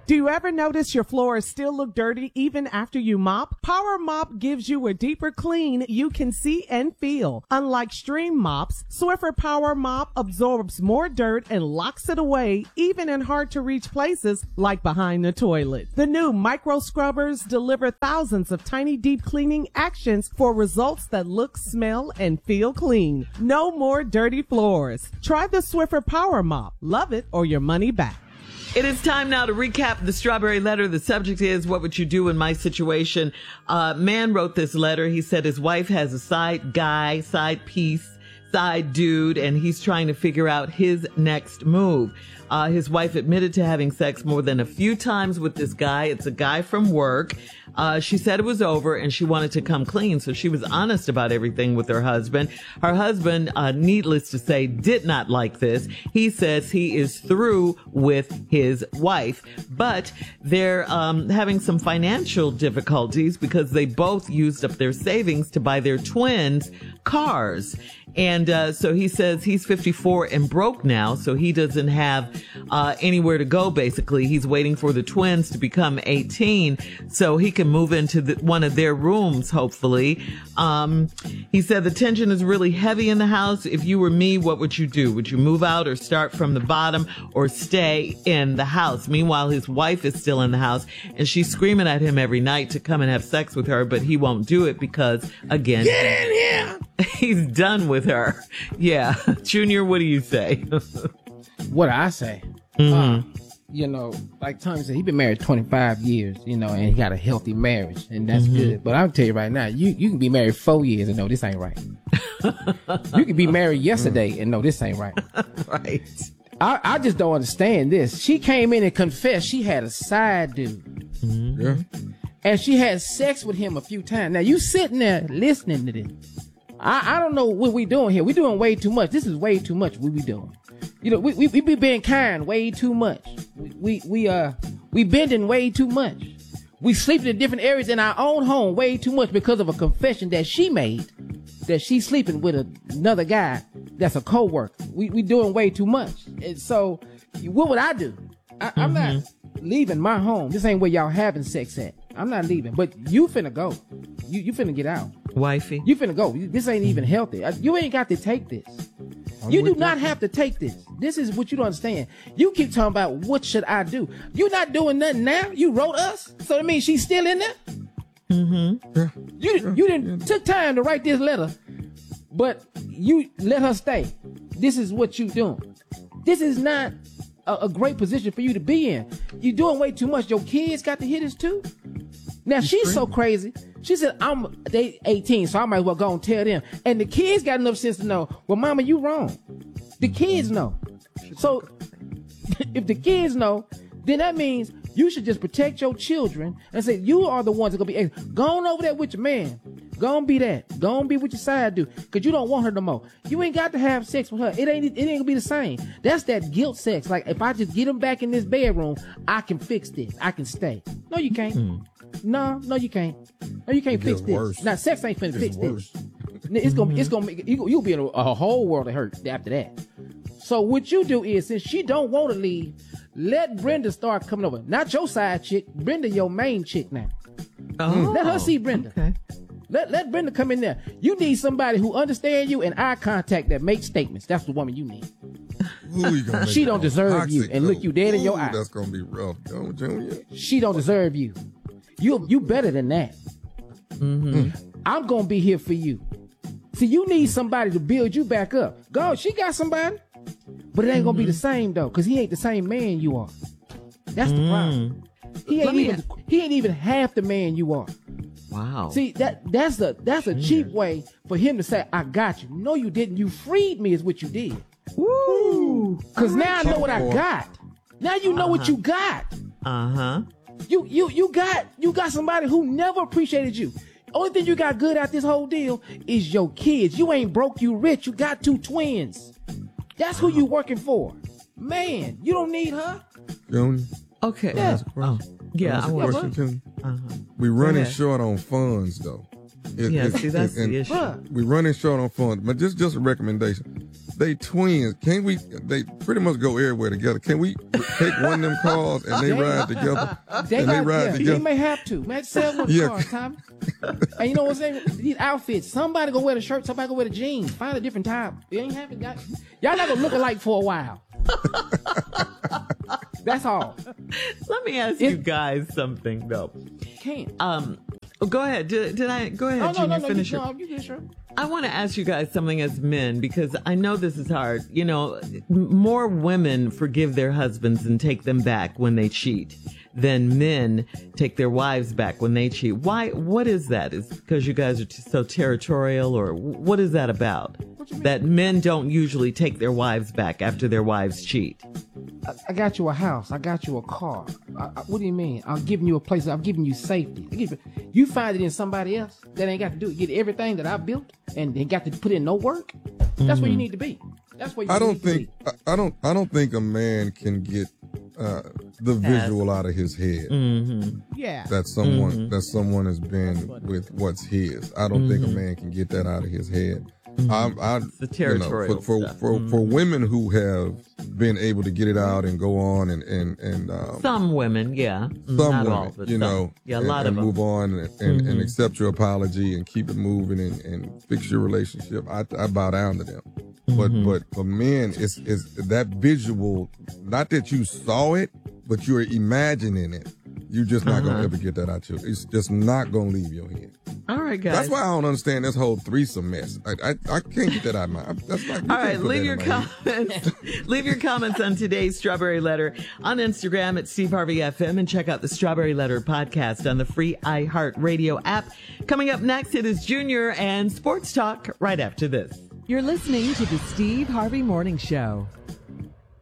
Do you ever notice your floors still look dirty even after you mop? Power Mop gives you a deeper clean you can see and feel. Unlike Stream mops, Swiffer Power Mop absorbs more dirt and locks it away even in hard to reach places like behind the toilet. The new micro scrubbers deliver thousands of tiny deep cleaning actions for results that look, smell, and feel clean. No more dirty floors. Try the Swiffer Power Mop. Love it or your money back. It is time now to recap the Strawberry Letter. The subject is, what would you do in my situation? Man wrote this letter. He said his wife has a side guy, side piece, side dude, and he's trying to figure out his next move. His wife admitted to having sex more than a few times with this guy. It's a guy from work. She said it was over and she wanted to come clean. So she was honest about everything with her husband. Her husband, needless to say, did not like this. He says he is through with his wife, but they're having some financial difficulties because they both used up their savings to buy their twins cars. And so he says he's 54 and broke now, so he doesn't have anywhere to go, basically. He's waiting for the twins to become 18 so he can move into one of their rooms, hopefully. He said the tension is really heavy in the house. If you were me, what would you do? Would you move out or start from the bottom or stay in the house? Meanwhile, his wife is still in the house, and she's screaming at him every night to come and have sex with her, but he won't do it because, again, get in here! He's done with her. Yeah. Junior, what do you say? What I say? You know, like Tommy said, he's been married 25 years, you know, and he got a healthy marriage, and that's good. But I'll tell you right now, you can be married 4 years and know this ain't right. You can be married yesterday and know this ain't right. Right. I just don't understand this. She came in and confessed she had a side dude. Yeah. And she had sex with him a few times. Now, you sitting there listening to this. I don't know what we doing here. We doing way too much. This is way too much what we doing. You know, we be being kind way too much. We bending way too much. We sleeping in different areas in our own home way too much because of a confession that she made that she's sleeping with another guy that's a co-worker. We doing way too much. And so what would I do? I'm not leaving my home. This ain't where y'all having sex at. I'm not leaving, but you finna go. You finna get out. Wifey. You finna go. This ain't even healthy. You ain't got to take this. You do not have to take this. This is what you don't understand. You keep talking about what should I do. You're not doing nothing now. You wrote us. So that means she's still in there? You didn't took time to write this letter, but you let her stay. This is what you doing. This is not a great position for you to be in. You're doing way too much. Your kids got to hear this too. Now she's so crazy. She said, they 18, so I might as well go and tell them. And the kids got enough sense to know, well, mama, you wrong. The kids know. So if the kids know, then that means you should just protect your children and say, you are the ones that are going to be, go on over there with your man. Go and be that. Go and be with your side dude. Because you don't want her no more. You ain't got to have sex with her. It ain't gonna be the same. That's that guilt sex. Like, if I just get him back in this bedroom, I can fix this. I can stay. No, you can't. No, you can't. No, you can't fix this. Worse. Now, sex ain't finna fix this. It's gonna make you'll be in a whole world of hurt after that. So what you do is, since she don't want to leave, let Brenda start coming over. Not your side chick, Brenda, your main chick now. Let her see Brenda. Okay. Let Brenda come in there. You need somebody who understands you and eye contact that makes statements. That's the woman you need. She don't deserve you and look you dead in your eye. That's gonna be rough, don't Junior? She don't deserve you. You better than that. I'm gonna be here for you. See, you need somebody to build you back up. Go, she got somebody, but it ain't gonna be the same though, because he ain't the same man you are. That's the problem. He ain't even half the man you are. Wow. See, that's a cheap way for him to say, I got you. No, you didn't. You freed me is what you did. Woo! Because now I know what I got. Now you know what you got. You got somebody who never appreciated you. Only thing you got good at this whole deal is your kids. You ain't broke, you rich. You got 2 twins. That's who you working for. Man, you don't need her. Junior? Okay. Yeah. Yeah, I want question. We running short on funds though. See, that's the issue. We running short on funds, but just a recommendation. They twins. Can't we? They pretty much go everywhere together. Can we take one of them cars and they ride together? They may have to. Man, sell one car, Tommy. And you know what I'm saying? These outfits. Somebody go wear the shirt. Somebody go wear the jeans. Find a different type. You ain't having y'all not gonna look alike for a while. That's all. Let me ask you guys something though. Can't. Go ahead. Did I go ahead? No, finish it. You did, sure. I want to ask you guys something as men, because I know this is hard. You know, more women forgive their husbands and take them back when they cheat than men take their wives back when they cheat. Why? What is that? Is it because you guys are so territorial, or what is that about? That men don't usually take their wives back after their wives cheat. I got you a house. I got you a car. What do you mean? I'm giving you a place. I'm giving you safety. You find it in somebody else that ain't got to do it. Get everything that I built and they got to put in no work. That's where you need to be. That's where you need to be. I don't think a man can get the visual out of his head. Mm-hmm. Yeah. That someone has been with what's his. I don't think a man can get that out of his head. The territorial for women who have been able to get it out and go on and some women, yeah, some not women, all, but a lot of them move on and accept your apology and keep it moving and fix your relationship. I bow down to them. But for men, it's that visual. Not that you saw it, but you're imagining it. You're just not gonna ever get that out. It's just not gonna leave your head. All right, guys. That's why I don't understand this whole threesome mess. I can't get that out of my. That's like, all right, leave your comments. Leave your comments on today's Strawberry Letter on Instagram at Steve Harvey FM, and check out the Strawberry Letter podcast on the free iHeartRadio app. Coming up next, it is Junior and Sports Talk right after this. You're listening to the Steve Harvey Morning Show.